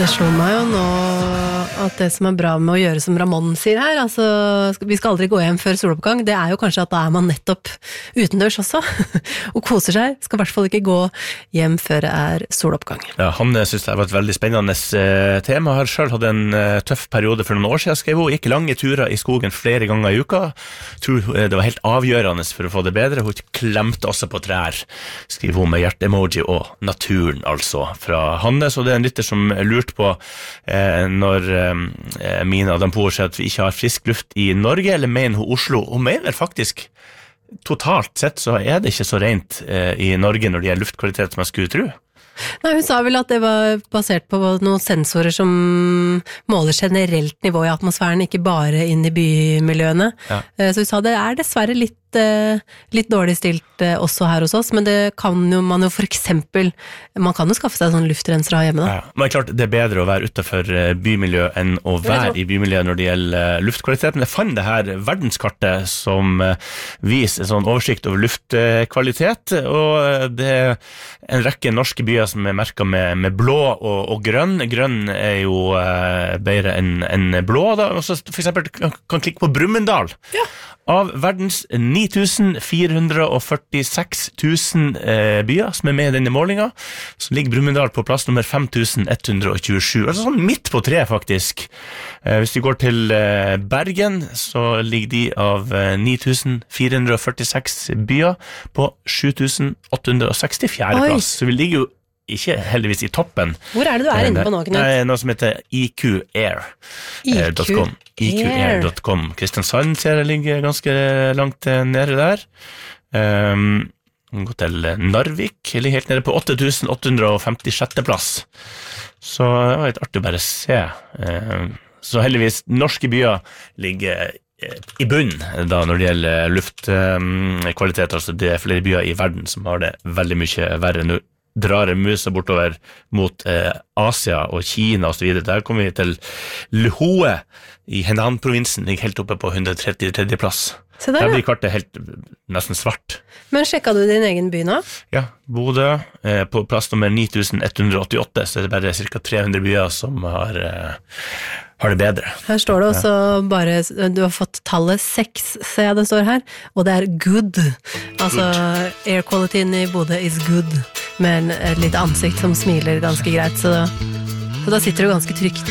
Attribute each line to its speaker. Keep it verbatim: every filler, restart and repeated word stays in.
Speaker 1: Det slår meg jo nå at det som er bra med å gjøre som Ramon sier her, altså vi skal aldri gå hjem før soloppgang, det er jo kanskje at da er man nettopp utendørs også, og koser seg, skal i hvert fall ikke gå hjem før det er soloppgang.
Speaker 2: Ja, han synes det var et veldig spennende tema. Jeg har selv hatt en tøff periode for noen år siden, skrev hun, gikk lange turer i skogen flere ganger i uka, tror det var helt avgjørende for å få det bedre, hun klemte også på trær, skriver hun med hjerte-emoji og naturen altså, fra Hannes, og det er en lytter som lurt på eh, når eh, Mina Dampour sier at vi ikke har frisk luft i Norge, eller mener hun Oslo? Hun mener faktisk totalt sett så er det ikke så rent eh, i Norge når det gjelder luftkvalitet som jeg skulle tro.
Speaker 1: Nei, hun sa vel at det var basert på noen sensorer som måler generelt nivå i atmosfæren, ikke bare inn i bymiljøene. Ja. Så hun sa det er dessverre litt, litt dårlig stilt også her hos oss, men det kan jo man jo for eksempel, man kan jo skaffe seg sånn luftrenser av hjemme da. Ja,
Speaker 2: men det er klart det er bedre å være utenfor bymiljø enn å være i bymiljø når det gjelder luftkvalitet, men jeg fant det her verdenskartet som viser en sånn oversikt over luftkvalitet, og det er en rekke norske byer som er merket med, med blå og, og grønn. Grønn er jo eh, bedre enn en blå da, og så for eksempel kan, kan klikke på Brumunddal. Ja. Av verdens ni tusen fire hundre førtiseks tusen eh, byer som er med i denne målingen, så ligger Brumunddal på plass nummer fem tusen ett hundre tjuesju, altså sånn midt på tre faktisk. Eh, hvis vi går til eh, Bergen, så ligger de av eh, ni tusen fire hundre førtiseks byer på sju tusen åtte hundre sekstifire plass, så vi ligger jo ikke heldigvis i toppen.
Speaker 1: Hvor er det du er inne på nå, Knut?
Speaker 2: Det er noe som heter I Q Air dot com. I Q Air dot com. Kristiansand ser jeg ligger ganske langt nede der. Um, gå til Narvik, ligger helt nede på åtte tusen åtte hundre femtiseks plass. Så det var litt artig å bare se. Um, så heldigvis, norske byer ligger i bunn da når det gjelder luftkvalitet, altså det er flere byer i verden som har det veldig mye verre nå. Drar musa bortover mot eh, Asia og Kina og så videre. Der kommer vi til Lhue i Henan-provinsen, ligger helt oppe på ett hundre trettitre plass. Der, der blir kartet helt nesten svart.
Speaker 1: Men sjekket du din egen by nå?
Speaker 2: Ja, Bodø eh, på plass nummer ni tusen ett hundre åttiåtte, så det er bare cirka tre hundre byer som har, eh, har det bedre.
Speaker 1: Her står det også ja. Bare, du har fått tallet seks, ser jeg det står her, og det er good. Altså, good. Air qualityen i Bodø is good, med et litt ansikt som smiler ganske greit, så, så da sitter du ganske trygt